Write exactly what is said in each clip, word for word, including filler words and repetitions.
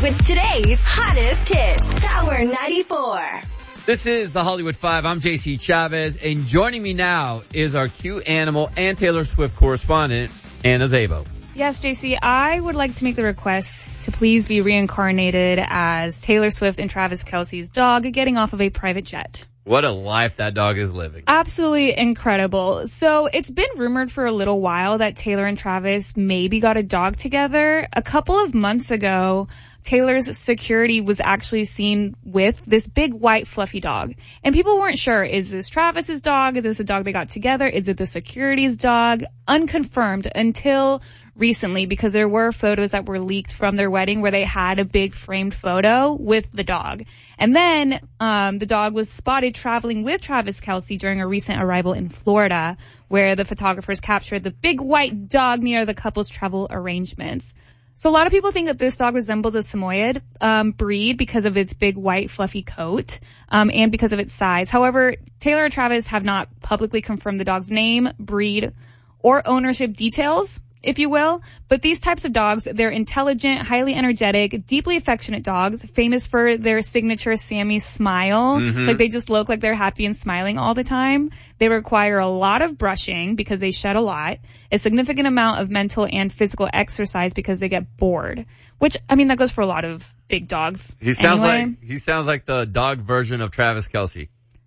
with today's hottest hits. Power ninety-four. This is the Hollywood Five. I'm J C Chavez, and joining me now is our cute animal and Taylor Swift correspondent, Anna Szabo. Yes, J C, I would like to make the request to please be reincarnated as Taylor Swift and Travis Kelce's dog getting off of a private jet. What a life that dog is living. Absolutely incredible. So it's been rumored for a little while that Taylor and Travis maybe got a dog together. A couple of months ago, Taylor's security was actually seen with this big white fluffy dog. And people weren't sure, is this Travis's dog? Is this a dog they got together? Is it the security's dog? Unconfirmed until recently, because there were photos that were leaked from their wedding where they had a big framed photo with the dog. And then um the dog was spotted traveling with Travis Kelce during a recent arrival in Florida, where the photographers captured the big white dog near the couple's travel arrangements. So a lot of people think that this dog resembles a Samoyed um, breed because of its big white fluffy coat um, and because of its size. However, Taylor and Travis have not publicly confirmed the dog's name, breed, or ownership details, if you will. But these types of dogs, they're intelligent, highly energetic, deeply affectionate dogs, famous for their signature Sammy smile. Mm-hmm. Like, they just look like they're happy and smiling all the time. They require a lot of brushing because they shed a lot, a significant amount of mental and physical exercise because they get bored. Which, I mean, that goes for a lot of big dogs. He sounds anyway. like he sounds like the dog version of Travis Kelce.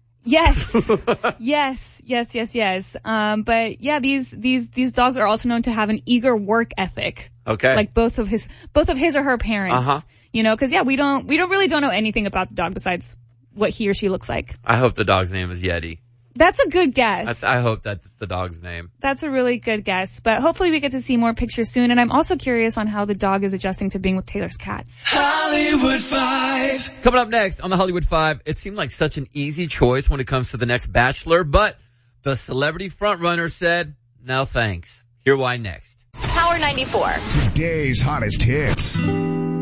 Yes, yes, yes, yes, yes. Um, but yeah, these, these, these dogs are also known to have an eager work ethic. Okay. Like both of his, both of his or her parents. Uh-huh. You know, cause yeah, we don't, we don't really don't know anything about the dog besides what he or she looks like. I hope the dog's name is Yeti. That's a good guess. That's, I hope that's the dog's name. That's a really good guess. But hopefully we get to see more pictures soon. And I'm also curious on how the dog is adjusting to being with Taylor's cats. Hollywood Five. Coming up next on the Hollywood Five, it seemed like such an easy choice when it comes to the next Bachelor, but the celebrity frontrunner said, no thanks. Hear why next. Power ninety-four. Today's hottest hits.